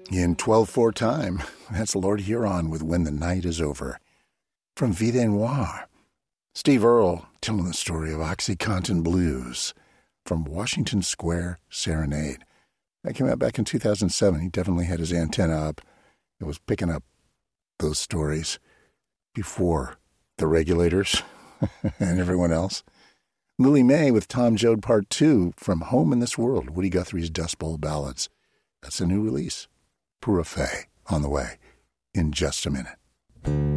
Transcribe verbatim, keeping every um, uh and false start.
In twelve four time, that's Lord Huron with When the Night is Over. From Vie Noir, Steve Earle telling the story of OxyContin Blues from Washington Square Serenade. That came out back in two thousand seven. He definitely had his antenna up. It was picking up those stories before the Regulators and everyone else. Lily May with Tom Joad Part two from Home in This World, Woody Guthrie's Dust Bowl Ballads. That's a new release. Pour a Fay on the way in just a minute.